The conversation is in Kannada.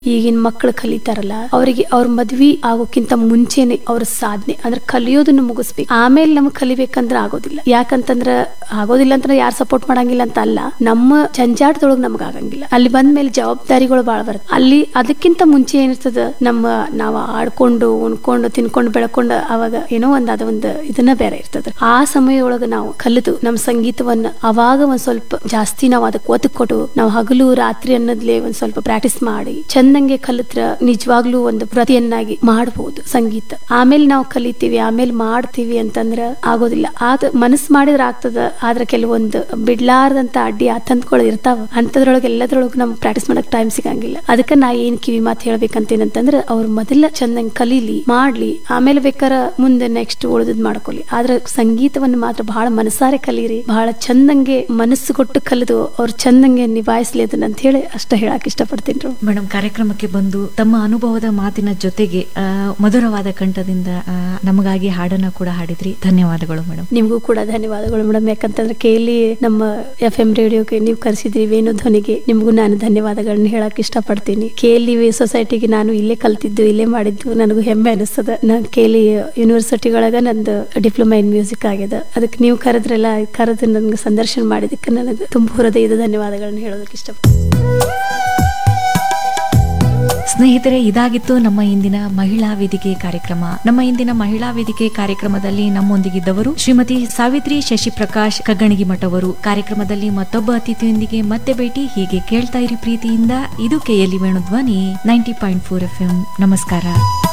ಈಗಿನ ಮಕ್ಕಳು ಕಲಿತಾರಲ್ಲ ಅವರಿಗೆ ಅವ್ರ ಮದ್ವಿ ಆಗೋಕ್ಕಿಂತ ಮುಂಚೆನೆ ಅವ್ರ ಸಾಧನೆ ಅಂದ್ರೆ ಕಲಿಯೋದನ್ನ ಮುಗಿಸ್ಬೇಕು. ಆಮೇಲೆ ನಮ್ಗೆ ಕಲಿಬೇಕಂದ್ರೆ ಆಗೋದಿಲ್ಲ. ಯಾಕಂತಂದ್ರ ಆಗೋದಿಲ್ಲ ಅಂತ ಯಾರು ಸಪೋರ್ಟ್ ಮಾಡಂಗಿಲ್ಲ ಅಂತ ಅಲ್ಲ, ನಮ್ಮ ಜಂಜಾಟದೊಳಗ್ ನಮ್ಗ ಆಗಂಗಿಲ್ಲ. ಅಲ್ಲಿ ಬಂದ್ಮೇಲೆ ಜವಾಬ್ದಾರಿಗಳು ಬಾಳ ಬರುತ್ತೆ. ಅಲ್ಲಿ ಅದಕ್ಕಿಂತ ಮುಂಚೆ ಏನಿರ್ತದ, ನಾವು ಆಡ್ಕೊಂಡು ಉಣ್ಕೊಂಡು ತಿನ್ಕೊಂಡು ಬೆಳ್ಕೊಂಡು ಅವಾಗ ಏನೋ ಅದೊಂದು ಇದನ್ನ ಬೇರೆ ಇರ್ತದ. ಆ ಸಮಯದೊಳಗ ನಾವು ಕಲಿತು ನಮ್ಮ ಸಂಗೀತವನ್ನ ಅವಾಗ ಒಂದ್ ಸ್ವಲ್ಪ ಜಾಸ್ತಿ ನಾವು ಅದಕ್ಕೆ ಒತ್ತು ಕೊಟ್ಟು ನಾವು ಹಗಲು ರಾತ್ರಿ ಅನ್ನೋದ್ಲೆ ಒಂದ್ ಸ್ವಲ್ಪ ಪ್ರಾಕ್ಟೀಸ್ ಮಾಡಿ ಚಂದಂಗೆ ಕಲಿತ್ರ ನಿಜವಾಗ್ಲೂ ಒಂದು ಪ್ರತಿಯನ್ನಾಗಿ ಮಾಡಬಹುದು ಸಂಗೀತ. ಆಮೇಲೆ ನಾವು ಕಲಿತೀವಿ ಆಮೇಲೆ ಮಾಡ್ತೀವಿ ಅಂತಂದ್ರ ಆಗೋದಿಲ್ಲ. ಮನಸ್ಸು ಮಾಡಿದ್ರೆ ಆಗ್ತದ. ಆದ್ರೆ ಕೆಲವೊಂದು ಬಿಡ್ಲಾರ್ದಂತ ಅಡ್ಡಿ ತಂದ್ಕೊಳ್ಳೋದು ಇರ್ತಾವ. ಅಂತದ್ರೊಳಗೆ ಎಲ್ಲದ್ರೊಳಗೆ ನಮ್ಗೆ ಪ್ರಾಕ್ಟೀಸ್ ಮಾಡಕ್ ಟೈಮ್ ಸಿಗಂಗಿಲ್ಲ. ಅದಕ್ಕೆ ನಾ ಏನ್ ಕಿವಿ ಮಾತು ಹೇಳ್ಬೇಕಂತೇನಂತಂದ್ರ ಅವ್ರು ಮೊದಲ ಚಂದಂಗ್ ಕಲೀಲಿ ಮಾಡ್ಲಿ, ಆಮೇಲೆ ಬೇಕಾರ ಮುಂದೆ ನೆಕ್ಸ್ಟ್ ಉಳಿದ್ ಮಾಡ್ಕೊಲಿ. ಆದ್ರೆ ಸಂಗೀತವನ್ನು ಮಾತ್ರ ಬಹಳ ಮನಸಾರೆ ಕಲೀರಿ, ಬಹಳ ಚಂದಂಗೆ ಮನಸ್ಸು ಕೊಟ್ಟು ಕಲಿದು ಅವ್ರು ಚಂದಂಗೆ ನಿಭಾಯಿಸ್ಲಿ ಅದನ್ನ ಅಂತ ಹೇಳಿ ಅಷ್ಟ ಹೇಳಕ್ ಇಷ್ಟಪಡ್ತೀನಿ ಮೇಡಮ್. ಕಾರ್ಯಕ್ರಮಕ್ಕೆ ಬಂದು ತಮ್ಮ ಅನುಭವದ ಮಾತಿನ ಜೊತೆಗೆ ಮಧುರವಾದ ಕಂಠದಿಂದ ನಮಗಾಗಿ ಹಾಡನ್ನ ಕೂಡ ಹಾಡಿದ್ರಿ. ಧನ್ಯವಾದಗಳು ಮೇಡಮ್. ನಿಮ್ಗೂ ಕೂಡ ಧನ್ಯವಾದಗಳು ಮೇಡಮ್. ಯಾಕಂತಂದ್ರೆ ಕೇಳಿ ನಮ್ಮ FM ರೇಡಿಯೋಗೆ ನೀವು ಕರೆಸಿದ್ರಿ ವೇಣು ಧ್ವನಿಗೆ, ನಿಮ್ಗೂ ನಾನು ಧನ್ಯವಾದಗಳನ್ನ ಹೇಳಕ್ ಇಷ್ಟಪಡ್ತೀನಿ. ಕೇಳಿ ಸೊಸೈಟಿಗೆ ನಾನು ಇಲ್ಲೇ ಕಲ್ತಿದ್ದು ಇಲ್ಲೇ ಮಾಡಿದ್ದು ನನಗೂ ಹೆಮ್ಮೆ ಅನಿಸ್ತದ. ನಾನು ಕೇಳಿ ಯೂನಿವರ್ಸಿಟಿಗಳಾಗ ನಂದು ಡಿಪ್ಲೊಮಾ ಇನ್ ಮ್ಯೂಸಿಕ್ ಆಗಿದೆ. ಅದಕ್ಕೆ ನೀವು ಕರೆದು ನನ್ಗೆ ಸಂದರ್ಶನ ಮಾಡಿದಕ್ಕೆ ನನಗೆ ತುಂಬಾ ಹೃದಯದ ಧನ್ಯವಾದಗಳನ್ನ ಹೇಳೋದಕ್ಕೆ ಇಷ್ಟಪಡ್ತೀನಿ. ಸ್ನೇಹಿತರೆ, ಇದಾಗಿತ್ತು ನಮ್ಮ ಇಂದಿನ ಮಹಿಳಾ ವೇದಿಕೆ ಕಾರ್ಯಕ್ರಮ. ನಮ್ಮ ಇಂದಿನ ಮಹಿಳಾ ವೇದಿಕೆ ಕಾರ್ಯಕ್ರಮದಲ್ಲಿ ನಮ್ಮೊಂದಿಗಿದ್ದವರು ಶ್ರೀಮತಿ ಸಾವಿತ್ರಿ ಶಶಿಪ್ರಕಾಶ್ ಕಗ್ಗಣಗಿ ಮಠ ಅವರು. ಕಾರ್ಯಕ್ರಮದಲ್ಲಿ ಮತ್ತೊಬ್ಬ ಅತಿಥಿಯೊಂದಿಗೆ ಮತ್ತೆ ಭೇಟಿ. ಹೀಗೆ ಕೇಳ್ತಾ ಇರಿ ಪ್ರೀತಿಯಿಂದ. ಇದು KLE ವೇಣು ಧ್ವನಿ 90.4 FM. ನಮಸ್ಕಾರ.